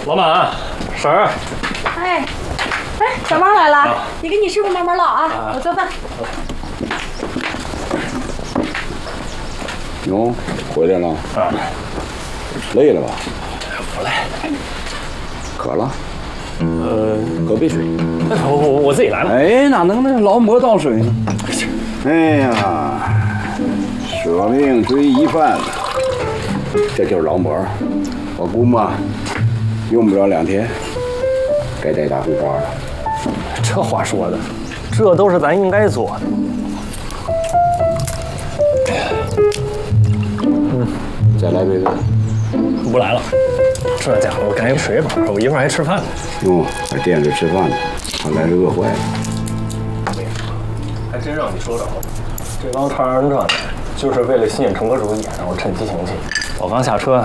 老板，婶儿。 哎，小猫来了，你跟你师傅慢慢唠啊，我做饭。 哟，回来了。 啊。 累了吧？ 不累。 渴了？喝杯水。 我自己来吧。 哎，哪能那劳模倒水呢？哎呀，舍命追疑犯，这就是劳模。我估摸用不了2天，该带大回家了。 这话说的，这都是咱应该做的。 再来杯子。 不来了，这家伙我赶紧水饱，我一会儿还吃饭呢。 哟，在店里吃饭呢，看来是饿坏了。 还真让你说着了，这帮唐人转的，就是为了吸引程科主义，然后趁机行气。我刚下车。